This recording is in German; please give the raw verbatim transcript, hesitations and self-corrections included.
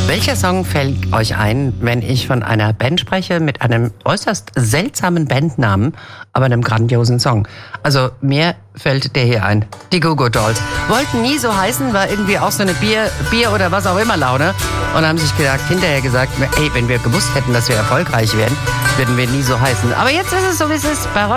Welcher Song fällt euch ein, wenn ich von einer Band spreche mit einem äußerst seltsamen Bandnamen, aber einem grandiosen Song? Also mir fällt der hier ein. Die Goo Goo Dolls. Wollten nie so heißen, war irgendwie auch so eine Bier, Bier oder was auch immer Laune. Und haben sich gedacht, hinterher gesagt, ey, wenn wir gewusst hätten, dass wir erfolgreich werden, würden wir nie so heißen. Aber jetzt ist es so, wie es ist. Bei Rock